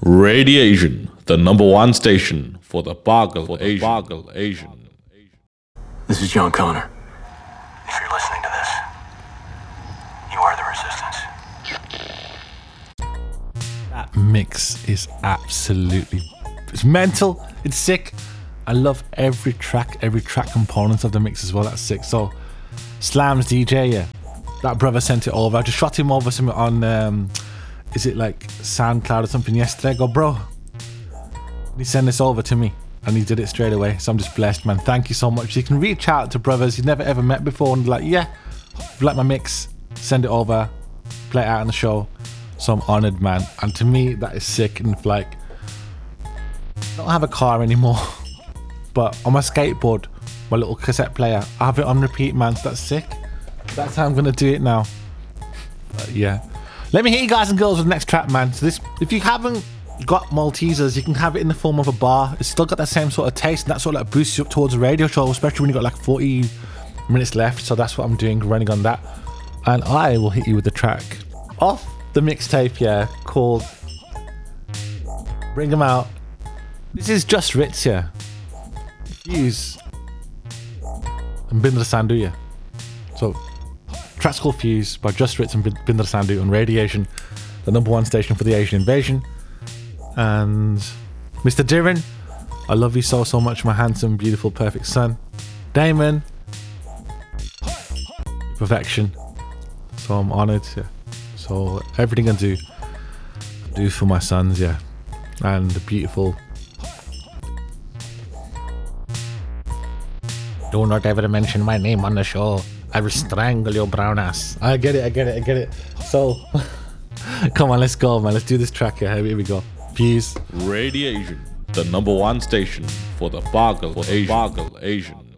Radiation, the number one station for the Boggle Asian. This is John Connor. If you're listening to this, you are the resistance. That mix is it's mental, it's sick. I love every track component of the mix as well. That's sick. So Slams DJ, yeah, that brother sent it over. I just shot him over something on is it like SoundCloud or something yesterday? I go, bro, he sent this over to me and he did it straight away. So I'm just blessed, man. Thank you so much. You can reach out to brothers you've never ever met before and be like, yeah, if you like my mix, send it over, play it out on the show. So I'm honored, man. And to me, that is sick. And like, I don't have a car anymore, but on my skateboard, my little cassette player, I have it on repeat, man. So that's sick. That's how I'm gonna do it now. Yeah. Let me hit you guys and girls with the next track, man. So this, if you haven't got Maltesers, you can have it in the form of a bar. It's still got that same sort of taste, and that sort of like boosts you up towards a radio show, especially when you got like 40 minutes left. So that's what I'm doing, running on that. And I will hit you with the track off the mixtape, yeah, called Bring 'Em Out. This is Just Ritz, yeah. Fuse and Bindra Sandhu, yeah. So track's called Fuse by Just Ritz and Bindra Sandhu on Radiation, the number one station for the Asian invasion. And Mr. Dhiren, I love you so much, my handsome, beautiful, perfect son. Damon, perfection. So I'm honoured, yeah. So everything I do for my sons, yeah. And the beautiful. Do not ever mention my name on the show. I will strangle your brown ass. I get it. So, come on, let's go, man. Let's do this track here. Here we go. Peace. Radiation, the number one station for the Boggle Asian.